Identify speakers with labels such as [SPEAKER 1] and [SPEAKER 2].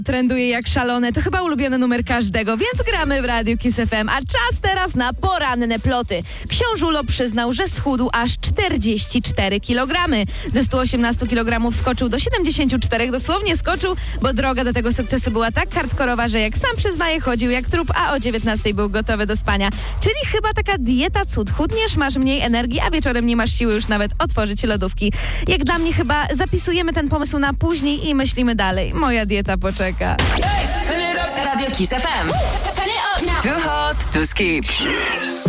[SPEAKER 1] Trenduje jak szalone, to chyba ulubiony numer każdego, więc gramy w Radiu Kiss FM. A czas teraz na poranne ploty. Książulo przyznał, że schudł aż 44 kg. Ze 118 kg skoczył do 74, dosłownie skoczył, bo droga do tego sukcesu była tak hardkorowa, że jak sam przyznaje, chodził jak trup, a o 19 był gotowy do spania. Czyli chyba taka dieta cud. Chudniesz, masz mniej energii, a wieczorem nie masz siły już nawet otworzyć lodówki. Jak dla mnie chyba zapisujemy ten pomysł na później i myślimy dalej. Moja dieta poczeka.
[SPEAKER 2] Radio Kiss FM. Turn it up now. Too hot to skip.